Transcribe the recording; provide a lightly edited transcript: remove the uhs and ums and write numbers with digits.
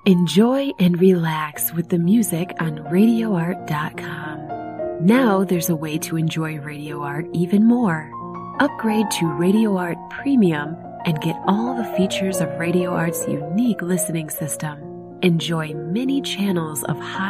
Enjoy and relax with the music on RadioArt.com. Now there's a way to enjoy Radio Art even more. Upgrade to Radio Art Premium and get all the features of Radio Art's unique listening system. Enjoy many channels of high